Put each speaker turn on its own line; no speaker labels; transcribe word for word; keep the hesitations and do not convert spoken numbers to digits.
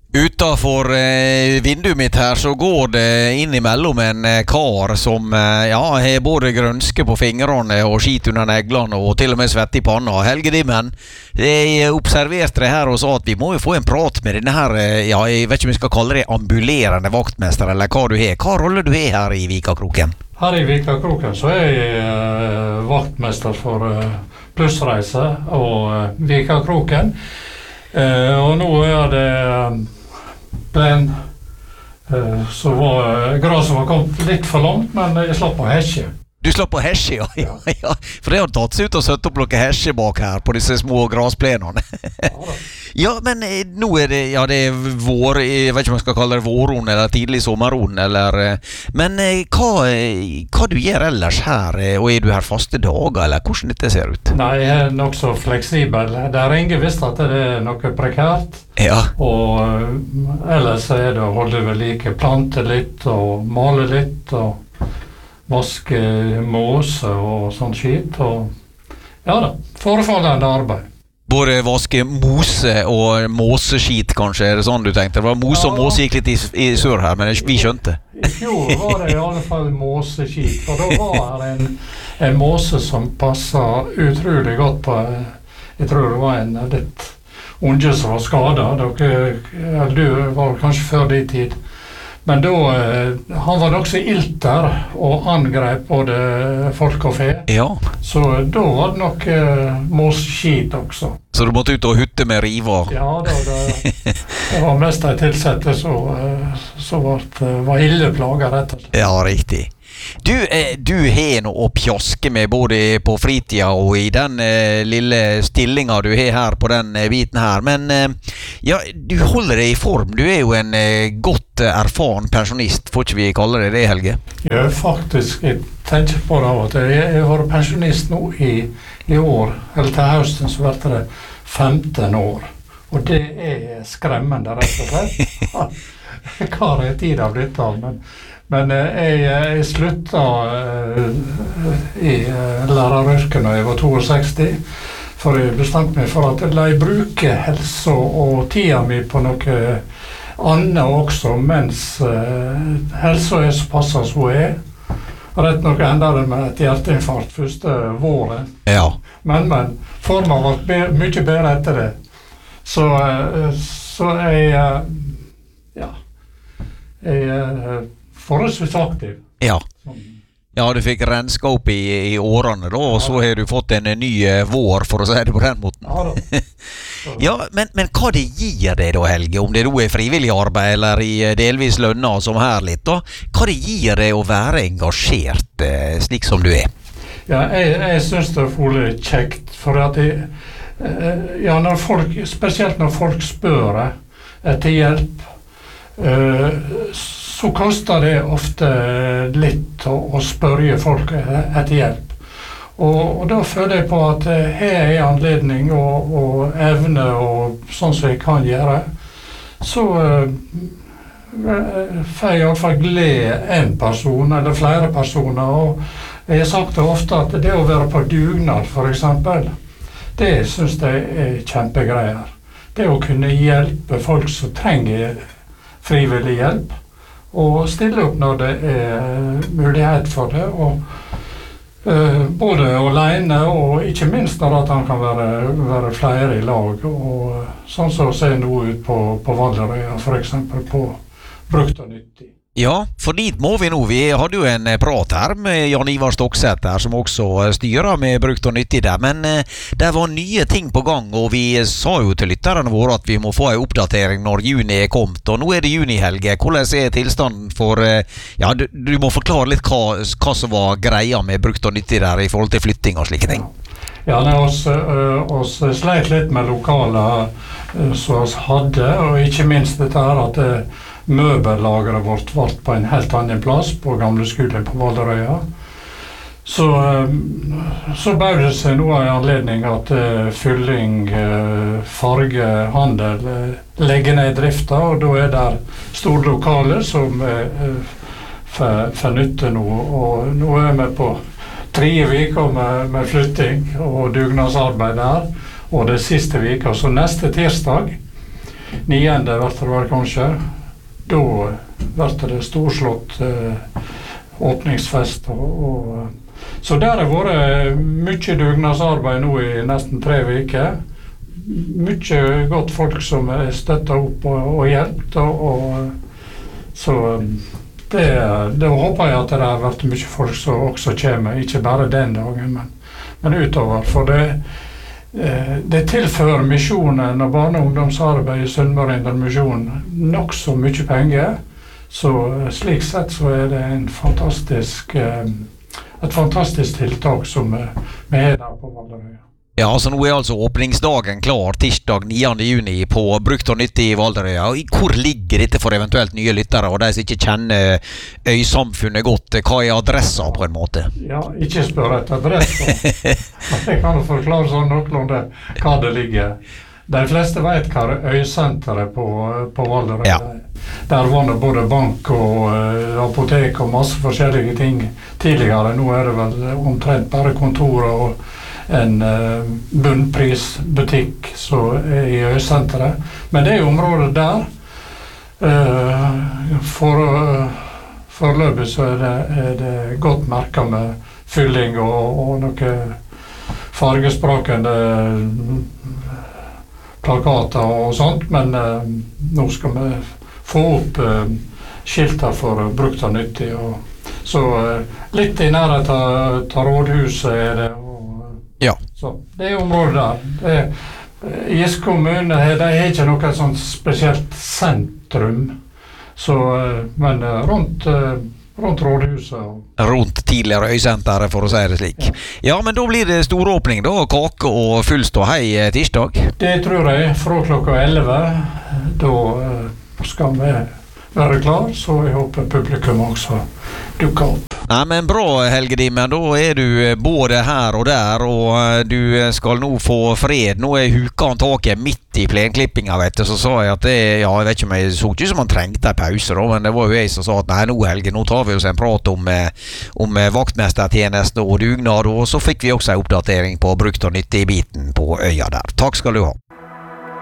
Utenfor eh, vinduet mitt her så går det innimellom en eh, kar som eh, ja, har både grønske på fingrene og skit under neglene og til og med svett i panna. Helge Dimmen, jeg observerte det her og sa at vi må jo få en prat med denne her, eh, ja, jeg vet ikke om vi skal kalle det ambulerende vaktmester eller hva du har. Hva rolle du har her i Vikakroken?
Her i Vikakroken så er jeg eh, vaktmester for eh, Plussreise og eh, Vikakroken. Eh, og nå er det eh, plen, eh, så var graset var kommet litt for langt, men jeg slapp å hesje.
Du slapp å hesje, ja. ja, ja. For det har tatt seg ut og søtt opp noe hesje bak her på disse små grasplenene. Ja, men eh, nå er det, ja, det er vår, jeg vet ikke om jeg skal kalle det våron eller tidlig sommeron, eller, eh, men eh, hva, eh, hva du gjør ellers her, eh, og er du her faste dager, eller hvordan dette ser ut?
Nei, jeg er nok så fleksibel. Det er ingen visst at det er noe prekært,
Ja,
og eh, ellers er det å holde ved like, plante litt og male litt og vaske måse og sånn skit, og ja da, forefallende arbeid.
både vaske mose og måseskit kanskje, er det sånn du tenkte? Det var mose og
Ja.
måse gikk litt i, i sør her, men vi skjønte.
I fjor var det i alle fall måseskit, for da var det en, en måse som passet utrolig godt på, jeg tror det var en litt unge som var skadet, dere, ja, du var kanskje før de tid, men da, han var også ilter og angrep både folk og fe,
Ja,
så da var det nok eh, måseskit også.
så du måtte ut og hutte med riva.
Ja, da, det, det var mest de tilsette som eh, så var, var ille plaget, rett og slett.
Ja, riktig. Du, eh, du har noe å pjaske med både på fritida og i den eh, lille stillinga du har her på den eh, biten her, men eh, ja, du holder deg i form. Du er jo en eh, godt eh, erfaren pensjonist, får ikke vi kalle det det, Helge?
Ja, faktisk, jeg tenker på det av og til. Jeg har vært pensjonist nå i, i år, eller til høsten så blir det femten år, og det er skremmende, rett og slett. Hva er tid av dette, men Men eh, jeg, jeg sluttet eh, i eh, læreryrket når jeg var sekstito, for jeg bestemte meg for at jeg la bruke helse og tida mi på noe annet også, mens eh, helsa er såpass som hun er. Rett nok enda det med et hjerteinfarkt første våren.
Ja.
Men, men, formen var be mye bedre etter det. Så, eh, så jeg, eh, ja, jeg eh, forholdsvis aktiv.
Ja. Ja, du fikk renskap i, i årene da, og så har du fått en ny eh, vår, for å si det på den måten.
Ja da.
Ja, men, men hva det gir det da, Helge, om det da er frivillig arbeid eller i eh, delvis lønna som her litt da, hva det gir det å være engasjert eh, slik som du er?
Ja, jeg, jeg synes det er fullt kjekt, for at jeg, eh, ja, når folk, spesielt når folk spør etter hjelp, eh, så koster det ofte litt å, å spørre folk etter hjelp. Og, og da føler jeg på at her er en anledning og, og evne og sånn som jeg kan gjøre, så uh, får jeg i hvert fall glede en person eller flere personer. Og jeg har sagt det ofte at det å være på dugnad, for eksempel, det synes jeg er kjempegreier. Det å kunne hjelpe folk som trenger frivillig hjelp, og stille opp når det er mulighet for det, og uh, både alene og ikke minst når at han kan være, være flere i lag, og sånn som ser nå ut på, på Valderøya, for eksempel på Brukt og Nyttig.
Ja, for dit må vi nå. Vi hadde jo en prat her med Jan Ivar Stokseth der, som også styrer med Brukt og Nyttig der, men eh, det var nye ting på gang, og vi sa jo til lytterne våre at vi må få en oppdatering når juni er kommet, og nå er det juni, Helge. Hvordan er tilstanden for, eh, ja, du, du må forklare litt hva, hva som var greia med Brukt og Nyttig der i forhold til flytting og slike ting.
Ja, det oss, uh, oss sleit litt med lokale uh, som oss hadde, og ikke minst dette her at uh, møbellageret vårt var på en helt annen plass på gamle skolen på Valderøya. Så, uh, så bød det seg nå en anledning at uh, fylling, uh, fargehandel uh, legger ned drifta, og da er det store lokaler som uh, får nytte nå, og nå er vi på tre viker med, med flytting og dugnadsarbeid der, og det siste vika, så neste tirsdag niende blir det vel kanskje. Da blir det storslått eh, åpningsfest. Og, og, så der har vært mye dugnadsarbeid nå i nesten tre uker. Mye godt folk som er støttet opp og, og hjelpt. Og, og, så det, det håper jeg at det har vært mye folk som også kommer, ikke bare den dagen, men, men utover. For det, det tilfører misjonen og barne- og ungdomsarbeid i Sunnmøre Indre Misjon nok så mye penger. Så slik sett så er det en fantastisk, et fantastisk tiltak som vi har der på Valderøya.
Ja, så nå er altså åpningsdagen klar tirsdag niende juni på Brukt og Nyttig i Valderøya. Hvor ligger dette for eventuelt nye lyttere, og de som ikke kjenner øysamfunnet godt? Hva er adressa på en måte?
Ja, ikke spør etter adressa. Jeg kan forklare sånn noenlunde hva det ligger. De fleste vet hva er øysenteret på, på Valderøya. Ja. Der var det både bank og uh, apotek og masse forskjellige ting tidligere. Nå er det vel omtrent bare kontor og en uh, bunnprisbutikk som er i øysenteret. Men det er jo området der. Uh, for uh, foreløpig så er det, er det godt merket med fylling og, og noe fargesprakende plakater og sånt, men uh, nå skal vi få opp uh, skilter for uh, Brukt og Nyttig. Og, så uh, litt i nærheten av, av rådhuset er det.
Ja.
Så det er området der. Det er, Gis kommune det er ikke noe sånn spesielt sentrum, så, men rundt, rundt rådhuset. Og
rundt tidligere øysenteret, for å si det slik. Ja, ja, men da blir det storåpning da, kake og full ståhei tirsdag? Det
tror jeg, fra klokka elleve. Da skal vi være klar, så jeg håper publikum også dukker opp.
Nei, men bra, Helge Dimmen. Da er du både her og der, og du skal nå få fred. Nå er hukan taket midt i plenklippinga, vet du. Så sa jeg at det, ja, jeg vet ikke om jeg så ikke som man trengte en pause da, men det var jo jeg som sa at nei, nå Helge, nå tar vi oss en prat om, om vaktmestertjeneste og dugnad, og så fikk vi også en oppdatering på Brukt og Nyttig i biten på øya der. Takk skal du ha.